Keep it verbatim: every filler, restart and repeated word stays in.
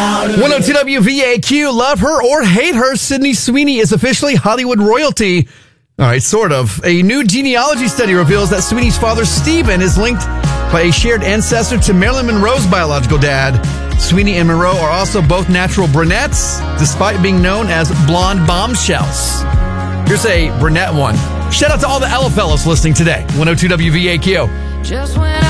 one oh two W V A Q, love her or hate her, Sydney Sweeney is officially Hollywood royalty. All right, sort of. A new genealogy study reveals that Sweeney's father, Stephen, is linked by a shared ancestor to Marilyn Monroe's biological dad. Sweeney and Monroe are also both natural brunettes, despite being known as blonde bombshells. Here's a brunette one. Shout out to all the Ella fellows listening today. one oh two W V A Q. Just when